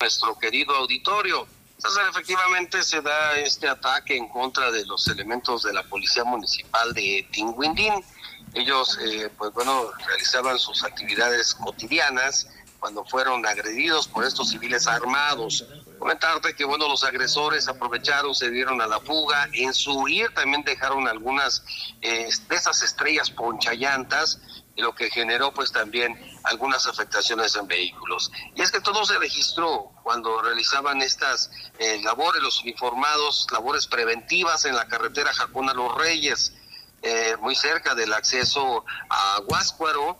nuestro querido auditorio. Entonces, efectivamente se da este ataque en contra de los elementos de la Policía Municipal de Tinguindín. Ellos, realizaban sus actividades cotidianas cuando fueron agredidos por estos civiles armados. Comentarte que, los agresores aprovecharon, se dieron a la fuga. En su huir también dejaron algunas de esas estrellas ponchallantas, lo que generó pues también algunas afectaciones en vehículos. Y es que todo se registró cuando realizaban estas labores, los uniformados, labores preventivas en la carretera Jacona Los Reyes, muy cerca del acceso a Huáscuaro,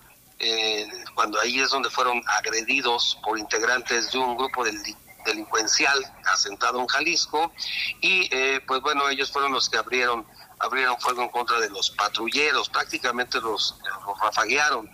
cuando ahí es donde fueron agredidos por integrantes de un grupo delincuencial asentado en Jalisco, y ellos fueron los que abrieron fuego en contra de los patrulleros, prácticamente los rafaguearon.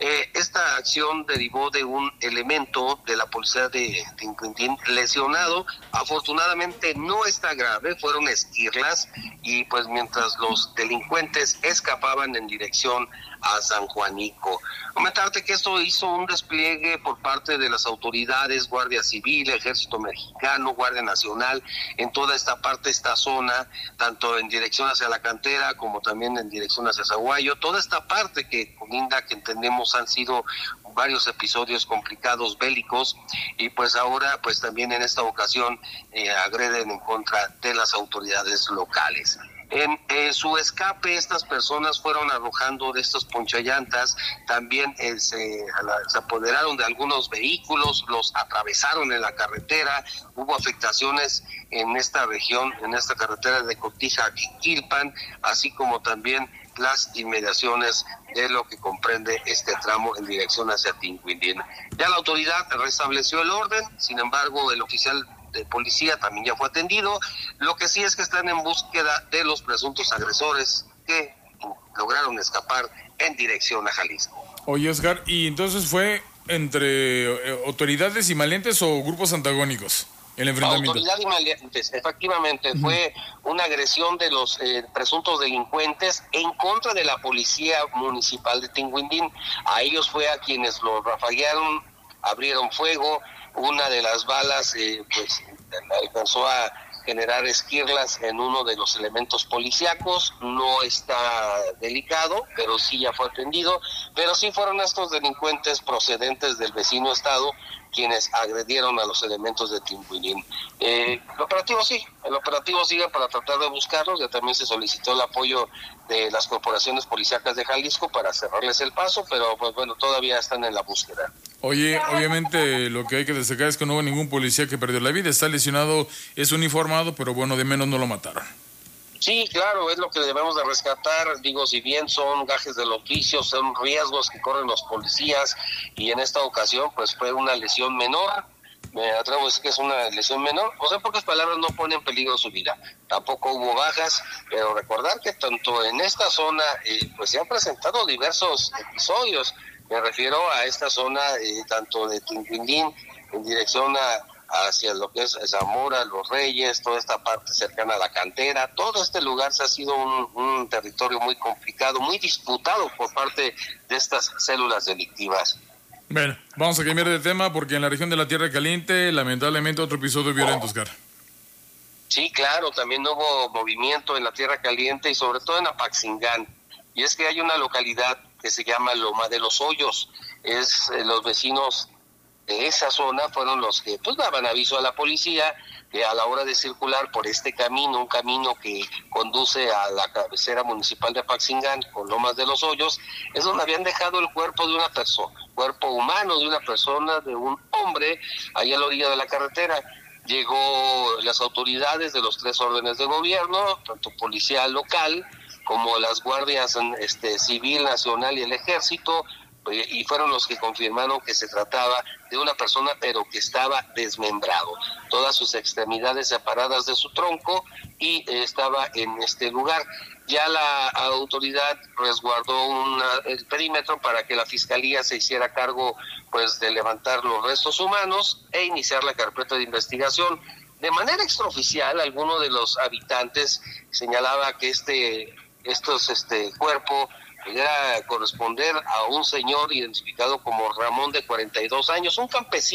Esta acción derivó de un elemento de la policía de Tinguindín lesionado. Afortunadamente no está grave, fueron esquirlas, y pues mientras los delincuentes escapaban en dirección a San Juanico. Comentarte que esto hizo un despliegue por parte de las autoridades, Guardia Civil, Ejército Mexicano, Guardia Nacional, en toda esta zona, tanto en dirección hacia la cantera como también en dirección hacia Zaguayo, toda esta parte que colinda, que entendemos han sido varios episodios complicados bélicos, y pues ahora pues también en esta ocasión agreden en contra de las autoridades locales. En su escape, estas personas fueron arrojando de estos ponchallantas, también se apoderaron de algunos vehículos, los atravesaron en la carretera, hubo afectaciones en esta región, en esta carretera de Cotija a Quiquilpan, así como también las inmediaciones de lo que comprende este tramo en dirección hacia Tinguindín. Ya la autoridad restableció el orden, sin embargo, el oficial de policía también ya fue atendido. Lo que sí es que están en búsqueda de los presuntos agresores que lograron escapar en dirección a Jalisco. Oye, Oscar, ¿y entonces fue entre autoridades y maleantes o grupos antagónicos el enfrentamiento? Autoridad y maleantes, efectivamente. Fue una agresión de los presuntos delincuentes en contra de la Policía Municipal de Tinguindín. A ellos fue a quienes los rafaguearon, abrieron fuego. Una de las balas alcanzó a generar esquirlas en uno de los elementos policíacos. No está delicado, pero sí ya fue atendido. Pero sí fueron estos delincuentes procedentes del vecino estado quienes agredieron a los elementos de Tinguindín. El operativo sigue para tratar de buscarlos. Ya también se solicitó el apoyo de las corporaciones policíacas de Jalisco para cerrarles el paso, pero todavía están en la búsqueda. Oye, obviamente lo que hay que destacar es que no hubo ningún policía que perdió la vida. Está lesionado, es uniformado, pero de menos no lo mataron. Sí, claro, es lo que debemos de rescatar. Digo, si bien son gajes del oficio, son riesgos que corren los policías, y en esta ocasión pues fue una lesión menor. Me atrevo a decir que es una lesión menor, en pocas palabras no pone en peligro su vida. Tampoco hubo bajas, pero recordar que tanto en esta zona se han presentado diversos episodios. Me refiero a esta zona tanto de Tinguindín en dirección hacia lo que es Zamora, Los Reyes, toda esta parte cercana a la cantera. Todo este lugar se ha sido un territorio muy complicado, muy disputado por parte de estas células delictivas. Bueno, vamos a cambiar de tema porque en la región de la Tierra Caliente, lamentablemente, otro episodio violento, Oscar. Sí, claro, también hubo movimiento en la Tierra Caliente y sobre todo en Apaxingán. Y es que hay una localidad que se llama Loma de los Hoyos. Los vecinos de esa zona fueron los que daban aviso a la policía que a la hora de circular por este camino, un camino que conduce a la cabecera municipal de Apaxingán con Lomas de los Hoyos, es donde habían dejado el cuerpo de una persona, cuerpo humano de una persona, de un hombre, ahí a la orilla de la carretera. Llegó las autoridades de los 3 órdenes de gobierno, tanto policía local como las guardias civil, nacional y el ejército, y fueron los que confirmaron que se trataba de una persona pero que estaba desmembrado, todas sus extremidades separadas de su tronco, y estaba en este lugar. Ya la autoridad resguardó el perímetro para que la fiscalía se hiciera cargo de levantar los restos humanos e iniciar la carpeta de investigación. De manera extraoficial, alguno de los habitantes señalaba que este cuerpo era corresponder a un señor identificado como Ramón, de 42 años, un campesino